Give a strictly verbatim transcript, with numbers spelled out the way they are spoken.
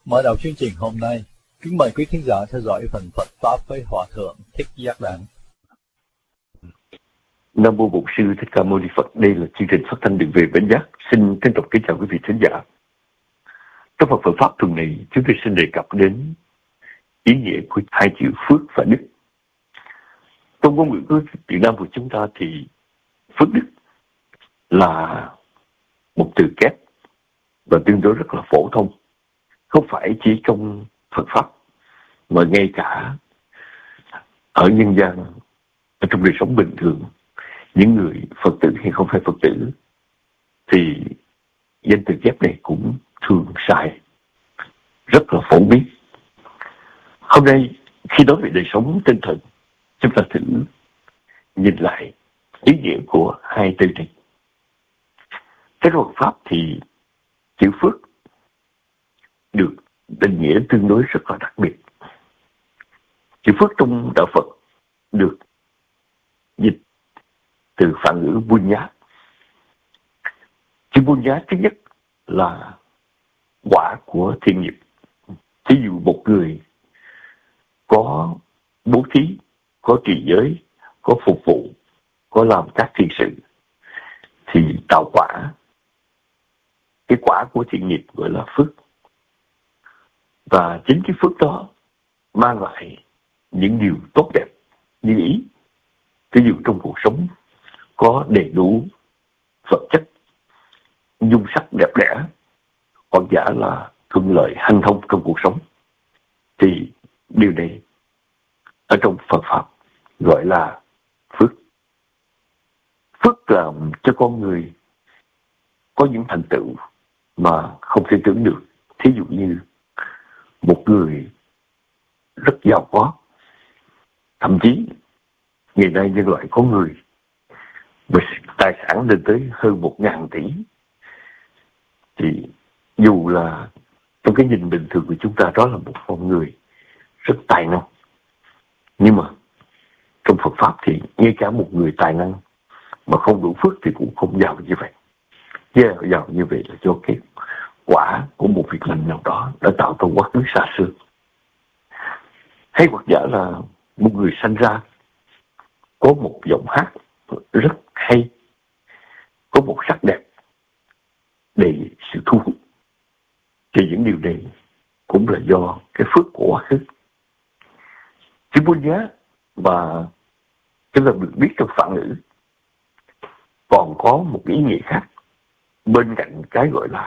Mở đầu chương trình hôm nay, kính mời quý khán giả theo dõi phần Phật Pháp với Hòa Thượng Thích Giác Đản. Nam mô Bổn Sư Thích Ca Mâu Ni Phật. Đây là chương trình phát thanh đường về Bến Giác. Xin trân trọng kính chào quý vị khán giả. Trong phần Phật Pháp tuần này, chúng tôi xin đề cập đến ý nghĩa của hai chữ phước và đức. Trong ngôn ngữ của Việt Nam của chúng ta thì phước đức là một từ kép và tương đối rất là phổ thông, không phải chỉ trong Phật Pháp mà ngay cả ở nhân gian, ở trong đời sống bình thường, những người Phật tử hay không phải Phật tử thì danh từ kép này cũng thường xài, rất là phổ biến. Hôm nay khi nói về đời sống tinh thần, chúng ta thử nhìn lại ý nghĩa của hai từ này. Cái Phật Pháp thì chữ phước được định nghĩa tương đối rất là đặc biệt. Chữ phước trong đạo Phật được dịch từ phản ngữ buôn nhá. Chữ buôn nhá thứ nhất là quả của thiện nghiệp. Ví dụ một người có bố thí, có trì giới, có phục vụ, có làm các thiện sự thì tạo quả. Cái quả của thiện nghiệp gọi là phước. Và chính cái phước đó mang lại những điều tốt đẹp như ý. Ví dụ trong cuộc sống có đầy đủ vật chất, dung sắc đẹp đẽ, hoặc giả là thuận lợi hanh thông trong cuộc sống, thì điều này ở trong Phật Pháp gọi là phước. Phước làm cho con người có những thành tựu mà không thể tưởng được. Thí dụ như một người rất giàu có, thậm chí ngày nay nhân loại có người với tài sản lên tới hơn một ngàn tỷ, thì dù là trong cái nhìn bình thường của chúng ta đó là một con người rất tài năng, nhưng mà trong Phật Pháp thì ngay cả một người tài năng mà không đủ phước thì cũng không giàu như vậy. Giàu, giàu như vậy là do cái quả của một việc lành nào đó đã tạo trong quá khứ xa xưa. Hay hoặc giả là một người sanh ra có một giọng hát rất hay, có một sắc đẹp đầy sự thu hút, thì những điều này cũng là do cái phước của quá khứ. Chữ buôn nhá và chúng ta được biết trong phản ngữ còn có một ý nghĩa khác bên cạnh cái gọi là